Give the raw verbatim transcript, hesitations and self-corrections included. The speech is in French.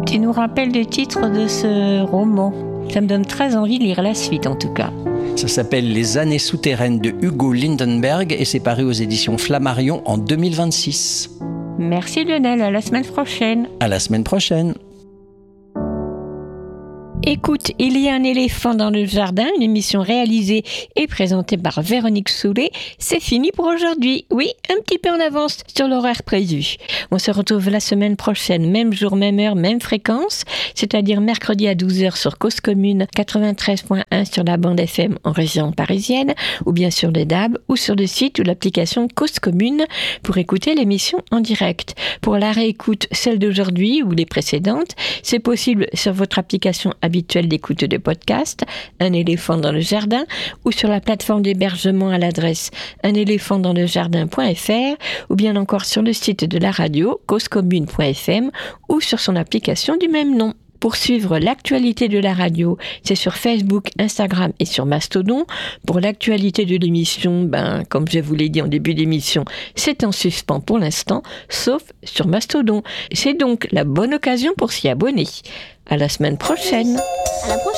Tu nous rappelles le titre de ce roman. Ça me donne très envie de lire la suite en tout cas. Ça s'appelle Les années souterraines de Hugo Lindenberg et c'est paru aux éditions Flammarion en deux mille vingt-six. Merci Lionel, à la semaine prochaine. À la semaine prochaine. Écoute, il y a un éléphant dans le jardin, une émission réalisée et présentée par Véronique Soulet. C'est fini pour aujourd'hui. Oui, un petit peu en avance sur l'horaire prévu. On se retrouve la semaine prochaine, même jour, même heure, même fréquence, c'est-à-dire mercredi à douze heures sur Cause Commune quatre-vingt-treize point un sur la bande F M en région parisienne, ou bien sur les D A B, ou sur le site ou l'application Cause Commune pour écouter l'émission en direct. Pour la réécoute, celle d'aujourd'hui ou les précédentes, c'est possible sur votre application habituelle d'écoute de podcast, Un éléphant dans le jardin, ou sur la plateforme d'hébergement à l'adresse un éléphant dans le jardin point f r, ou bien encore sur le site de la radio, causecommune point f m, ou sur son application du même nom. Pour suivre l'actualité de la radio, c'est sur Facebook, Instagram et sur Mastodon. Pour l'actualité de l'émission, ben, comme je vous l'ai dit en début d'émission, c'est en suspens pour l'instant, sauf sur Mastodon. C'est donc la bonne occasion pour s'y abonner. À la semaine prochaine. À la prochaine.